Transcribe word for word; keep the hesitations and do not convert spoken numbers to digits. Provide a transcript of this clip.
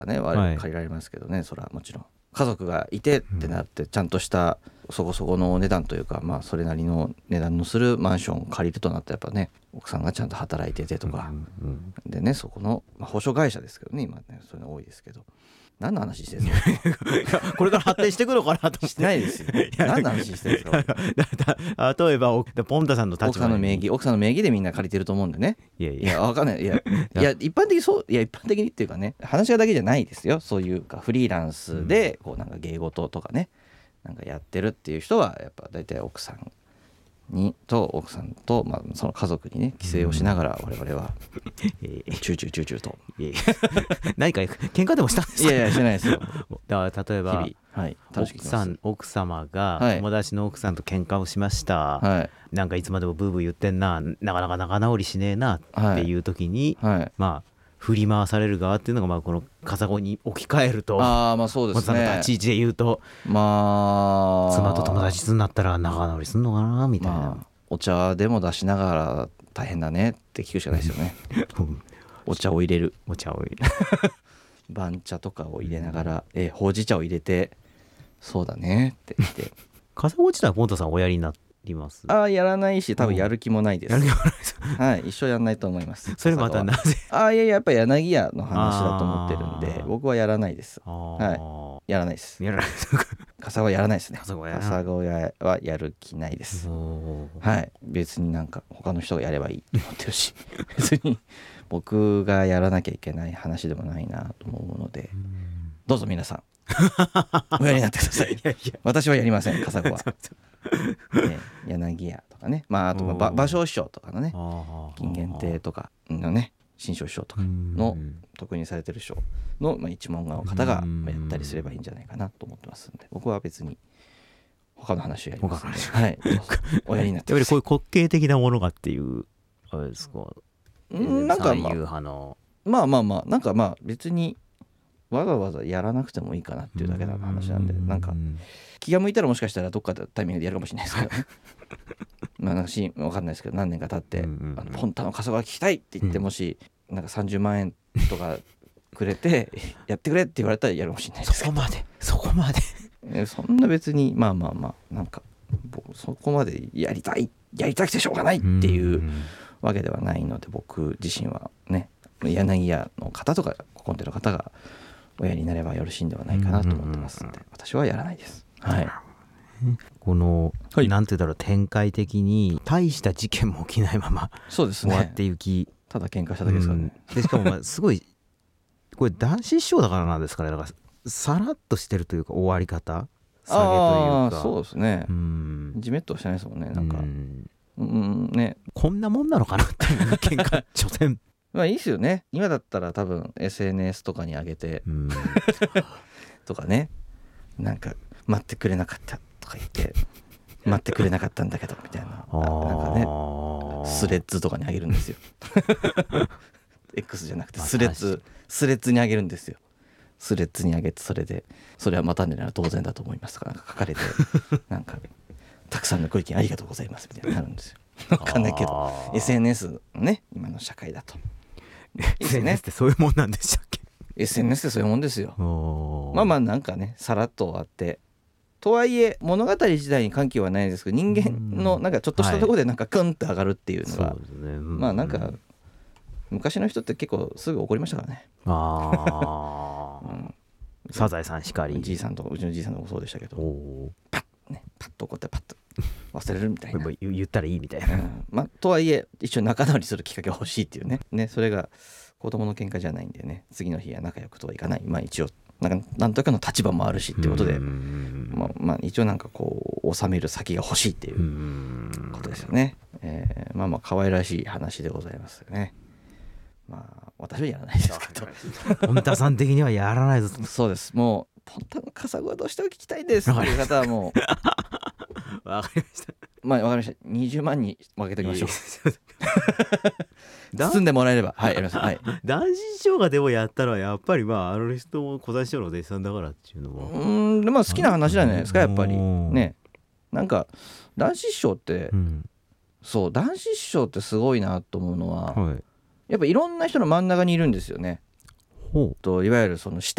ね、はい、借りられますけどね、それはもちろん家族がいてってなってちゃんとしたそこそこの値段というか、まあそれなりの値段のするマンションを借りるとなったらやっぱね、奥さんがちゃんと働いててとか、うんうんうん、でね、そこの、まあ、保証会社ですけどね今ね、そういうの多いですけど、何の話してるんですかこれから発展してくるのかなと思ってしてないですよ。何の話してるんですか例えばポンタさんの立場奥さんの名義奥さんの名義でみんな借りてると思うんでね。 いやいや、 いやわかんない、いやいや一般的にそういや一般的にっていうかね、話し家だけじゃないですよ。そういうかフリーランスでこうなんか芸事とかね、なんかやってるっていう人はやっぱ大体奥さんにと奥さんと、まあ、その家族にね規制をしながら我々はチューチューチューチューと何か喧嘩でもしたんですか。 いやいやしてないですよ。 だから例えば、 はい、 奥さん奥様が友達の奥さんと喧嘩をしました、はい、なんかいつまでもブーブー言ってんな、なかなか仲直りしねえなっていう時に、はいはい、まあ振り回される側っていうのがまあこのカサゴに置き換えると、 あまあそうですね、 本さんの立ち位置で言うと、 まあ妻と友達になったら仲直りすんのかなみたいな、まあ、お茶でも出しながら大変だねって聞くしかないですよねお茶を入れるお茶を入れる番茶とかを入れながら、えほうじ茶を入れてそうだねって言ってカサゴ自体はポンタさんおやりになります？ ああやらないし多分やる気もないです、 やる気もないです、 はい、一生やらないと思います。 それまたなぜ？ ああいやいややっぱり柳家の話だと思ってるんで僕はやらないです。はい、やらないです。 やらないですカサゴやらないですね。カサゴやはやる気ないです。はい、別になんか他の人がやればいいと思ってるし別に僕がやらなきゃいけない話でもないなと思うので、どうぞ皆さんおやりになってください。いやいや私はやりません、カサゴはね、柳家とかね、まあ、あとまあ芭蕉師匠とかのね、金元亭とかのね、新章師匠とかの得意にされてる師匠の、まあ、一門の方がやったりすればいいんじゃないかなと思ってますんで、僕は別に他の話をやりますんで、はい、おやりになってください。 やっぱりこういう滑稽的なものがっていうあれですか。 なんかまあまあまあまあなんかまあ別にわざわざやらなくてもいいかなっていうだけの話なんで、なんか気が向いたらもしかしたらどっかでタイミングでやるかもしれないですけどねまあなんかシーンわかんないですけど、何年か経って、うんうん、あのポンタのカサゴが聞きたいって言って、もしなんかさんじゅうまんえんとかくれてやってくれって言われたらやるかもしれないですけど、 そこまでそこまでそんな別にまあまあまあなんかそこまでやりたいやりたくてしょうがないっていうわけではないので、僕自身はね柳家の方とか古今亭の方がおやりになればよろしいんではないかなと思ってますので、私はやらないです。はい。 この、はい、なんて言うんだろう、展開的に大した事件も起きないままそうですね、 終わっていき、 ただ喧嘩しただけですからね、 うん、でしかもまあすごいこれ男子師匠だからなんですかね、だからさらっとしてるというか終わり方下げというか、 あそうですね、うん、じめっとしてないですもんね、なんか、うんうんね、 こんなもんなのかなっていう喧嘩所詮まあいいですよね。今だったら多分 エスエヌエス とかに上げて、うん、とかね、なんか待ってくれなかったとか言って待ってくれなかったんだけどみたいな、なんかねスレッズとかに上げるんですよX じゃなくてスレッズスレッズに上げるんですよ。スレッズに上げて、それでそれはまたねなら当然だと思いますとかなんか書かれてなんかたくさんのご意見ありがとうございますみたいになるんですよ。わかんないけど エスエヌエス のね今の社会だとエスエヌエス ってそういうもんなんでしたっけ？ エスエヌエス ってそういうもんですよ。まあまあなんかねさらっと終わって、とはいえ物語自体に関係はないですけど、人間のなんかちょっとしたところでなんかクンって上がるっていうのが、はい、まあなんか昔の人って結構すぐ怒りましたからね。あ、 うん、サザエさんしかり、 じいさんとかうちのじいさんとかもそうでしたけど、パッねパッと怒ってパッと忘れるみたいな言ったらいいみたいな、うん、 まあとはいえ一応仲直りするきっかけが欲しいっていうねねそれが子供の喧嘩じゃないんでね、次の日は仲良くとはいかない、まあ一応なんかなんとかの立場もあるしっていうことで、まあ、まあ一応なんかこう収める先が欲しいっていうことですよね。えー、まあまあ可愛らしい話でございますよね。まあ私はやらないですけどポンタさん的にはやらないぞそうです。もうポンタのカサゴはどうしても聞きたいですっていう方はもうわかりました。 まあわかりました。にじゅうまんに分けておきましょう包んでもらえれば、はい、やります。はい。 男子師匠がでもやったらやっぱりまああの人も小田師匠のお弟子さんだからっていうのは、 うん、まあ好きな話じゃないですかやっぱりね。なんか男子師匠って、うん、そう男子師匠ってすごいなと思うのは、はい、やっぱいろんな人の真ん中にいるんですよね。 といわゆるその視